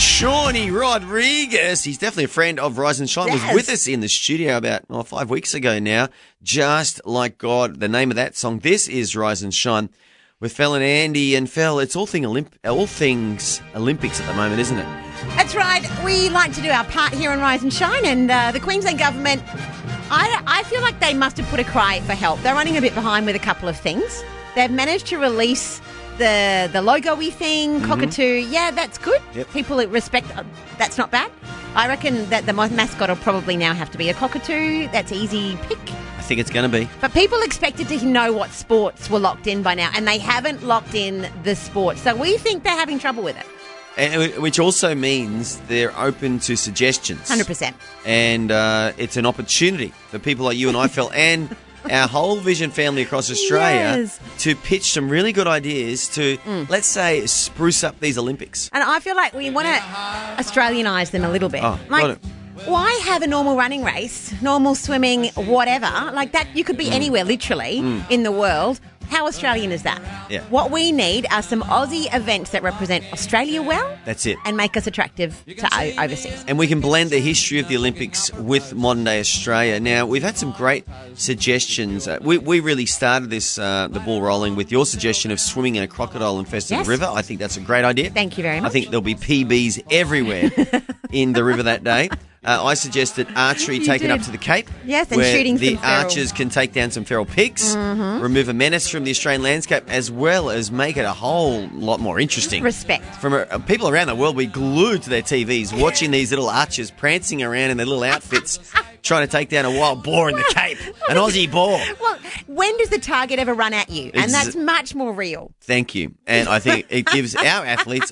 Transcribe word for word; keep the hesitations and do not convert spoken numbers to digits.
Shawnee Rodriguez, he's definitely a friend of Rise and Shine, Yes. was with us in the studio about oh, five weeks ago now. Just Like God, the name of that song. This is Rise and Shine with Fel and Andy. And Fel, it's all, thing Olymp- all things Olympics at the moment, isn't it? That's right. We like to do our part here on Rise and Shine, and uh, the Queensland government, I, I feel like they must have put a cry for help. They're running a bit behind with a couple of things. They've managed to release the the logo-y thing, Mm-hmm. cockatoo. Yeah, that's good. Yep. People that respect, uh, that's not bad. I reckon that the mascot will probably now have to be a cockatoo. That's easy pick. I think it's going to be. But people expected to know what sports were locked in by now, and they haven't locked in the sports. So we think they're having trouble with it. And, which also means they're open to suggestions. one hundred percent. And uh, it's an opportunity for people like you and I, Phil, and our whole Vision family across Australia Yes. to pitch some really good ideas to, Mm. let's say, spruce up these Olympics. And I feel like we want to Australianise them a little bit. Oh, like, got it. why have a normal running race, normal swimming, whatever? Like that, you could be Mm. anywhere, literally, in the world. How Australian is that? Yeah. What we need are some Aussie events that represent Australia well. That's it. And make us attractive to o- overseas. And we can blend the history of the Olympics with modern day Australia. Now, we've had some great suggestions. Uh, we, we really started this, uh, the ball rolling with your suggestion of swimming in a crocodile-infested Yes. river. I think that's a great idea. Thank you very much. I think there'll be P Bs everywhere in the river that day. Uh, I suggested archery You taken did. up to the Cape. Yes, and where shooting the some feral. archers can take down some feral pigs, Mm-hmm. remove a menace from the Australian landscape, as well as make it a whole lot more interesting. Respect. From uh, people around the world, we glued to their T Vs watching these little archers prancing around in their little outfits, trying to take down a wild boar in the Cape, an Aussie boar. Well, when does the target ever run at you? And Ex- that's much more real. Thank you. And I think it gives our athletes